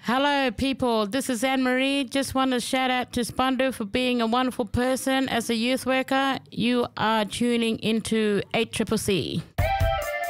Hello, people. This is Anne Marie. Just want to shout out to Spandu for being a wonderful person as a youth worker. You are tuning into 8CCC.